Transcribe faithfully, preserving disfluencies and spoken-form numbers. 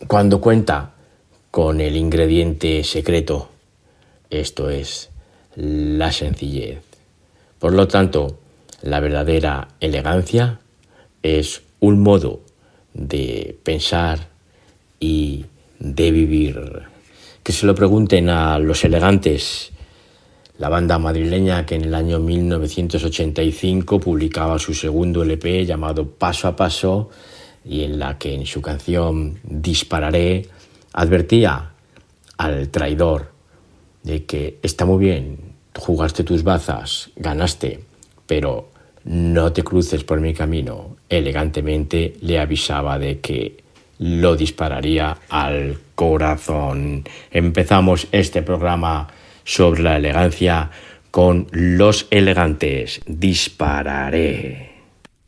cuando cuenta con el ingrediente secreto, esto es la sencillez. Por lo tanto, la verdadera elegancia es un modo de pensar y de vivir. Que se lo pregunten a Los Elegantes, la banda madrileña que en el año mil novecientos ochenta y cinco publicaba su segundo L P llamado Paso a Paso, y en la que en su canción Dispararé advertía al traidor de que está muy bien, jugaste tus bazas, ganaste, pero no te cruces por mi camino. Elegantemente le avisaba de que lo dispararía al corazón. Empezamos este programa sobre la elegancia con Los Elegantes. Dispararé.